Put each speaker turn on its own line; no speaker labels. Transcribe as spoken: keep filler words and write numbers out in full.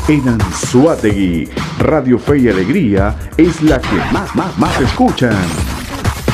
En Anzoátegui, Radio Fe y Alegría es la que más, más, más escuchan.